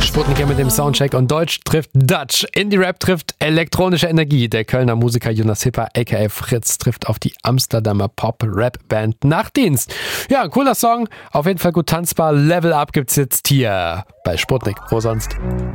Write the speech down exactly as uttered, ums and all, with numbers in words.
Sputnik mit dem Soundcheck und Deutsch trifft Dutch. Indie-Rap trifft elektronische Energie. Der Kölner Musiker Jonas Hipper, aka Fritz, trifft auf die Amsterdamer Pop-Rap-Band Nachtdienst. Ja, ein cooler Song. Auf jeden Fall gut tanzbar. Level Up gibt's jetzt hier bei Sputnik. Wo sonst?